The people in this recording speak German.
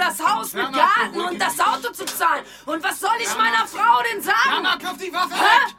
das Haus mit Garten und das Auto zu zahlen. Und was soll ich meiner Frau denn sagen? Mama, kauf die Waffe Hä?